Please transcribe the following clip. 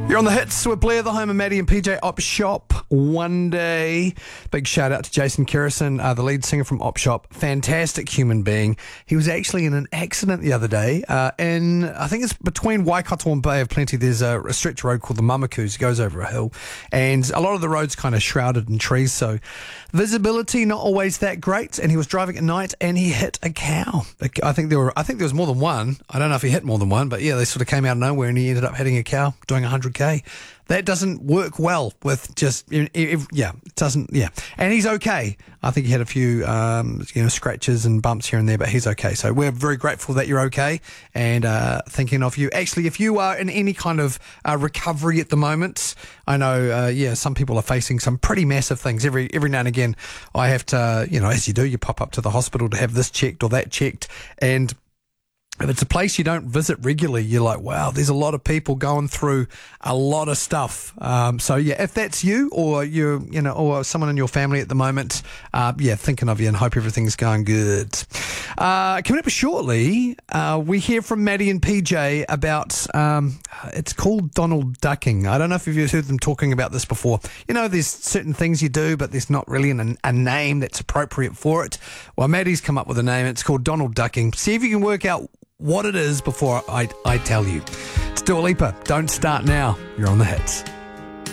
You're on the hits with Blair, the home of Maddie and PJ Op Shop. One day. Big shout out to Jason Kerrison, the lead singer from Op Shop. Fantastic human being. He was actually in an accident the other day. I think it's between Waikato and Bay of Plenty. There's a stretch road called the Mamakus. It goes over a hill. And a lot of the road's kind of shrouded in trees. So visibility not always that great. And he was driving at night and he hit a cow. I think there was more than one. I don't know if he hit more than one, but yeah, they sort of came out of nowhere and he ended up hitting a cow doing 100k. That doesn't work well with just, it doesn't, And he's okay. I think he had a few, scratches and bumps here and there, but he's okay. So we're very grateful that you're okay and thinking of you. Actually, if you are in any kind of recovery at the moment, I know, some people are facing some pretty massive things. Every now and again, I have to, as you do, you pop up to the hospital to have this checked or that checked, and if it's a place you don't visit regularly, you're like, wow, there's a lot of people going through a lot of stuff. If that's you or or someone in your family at the moment, thinking of you and hope everything's going good. Coming up shortly, we hear from Maddie and PJ about, it's called Donald ducking. I don't know if you've heard them talking about this before. There's certain things you do, but there's not really a name that's appropriate for it. Well, Maddie's come up with a name. It's called Donald ducking. See if you can work out what it is before I tell you. It's Dua Lipa. Don't start now. You're on the hits.